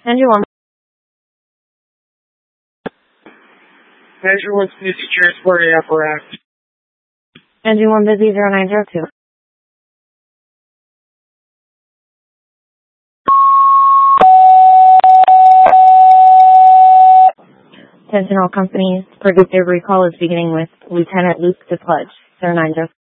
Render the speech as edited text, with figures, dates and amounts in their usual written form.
Engine 1. Engine 1 busy transporting apparatus. Engine 1 busy 0902. Attention all companies. Predictive recall is beginning with Lieutenant Luke DePudge, 0902.